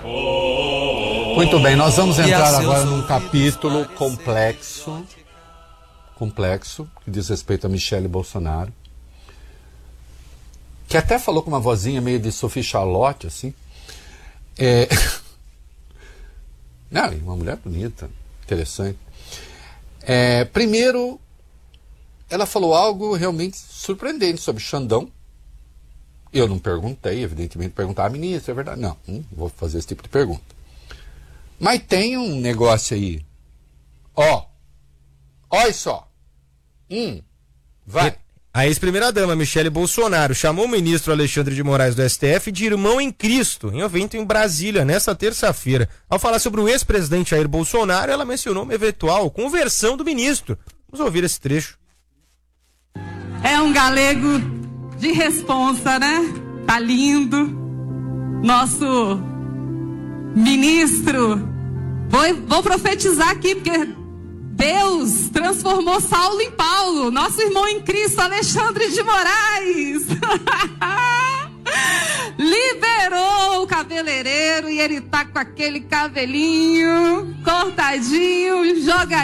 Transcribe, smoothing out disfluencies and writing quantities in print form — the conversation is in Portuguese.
Muito bem, nós vamos entrar agora num capítulo complexo, que diz respeito a Michele Bolsonaro, que até falou com uma vozinha meio de Sophie Charlotte, assim. Não, uma mulher bonita, interessante. Primeiro, ela falou algo realmente surpreendente sobre Xandão. Eu não perguntei, evidentemente, perguntar, ministra, é verdade? Não vou fazer esse tipo de pergunta. Mas tem um negócio aí. Olha só. Vai. A ex-primeira-dama Michele Bolsonaro chamou o ministro Alexandre de Moraes do STF de irmão em Cristo, em evento em Brasília, nesta terça-feira. Ao falar sobre o ex-presidente Jair Bolsonaro, ela mencionou uma eventual conversão do ministro. Vamos ouvir esse trecho. É um galego de responsa, né? Tá lindo. Nosso ministro. Vou profetizar aqui, porque Deus transformou Saulo em Paulo. Nosso irmão em Cristo, Alexandre de Moraes. Liberou o cabeleireiro e ele tá com aquele cabelinho cortadinho, jogadinho.